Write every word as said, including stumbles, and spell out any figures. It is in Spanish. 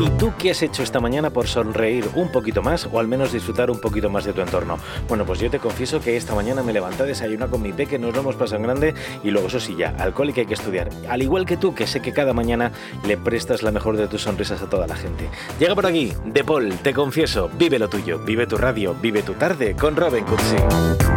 ¿Y tú qué has hecho esta mañana por sonreír un poquito más o al menos disfrutar un poquito más de tu entorno? Bueno, pues yo te confieso que esta mañana me levanté, desayuné con mi peque, nos lo hemos pasado en grande y luego eso sí ya, alcohol y que hay que estudiar. Al igual que tú, que sé que cada mañana le prestas la mejor de tus sonrisas a toda la gente. Llega por aquí, De Paul, te confieso, vive lo tuyo, vive tu radio, vive tu tarde con Robin Cutsi.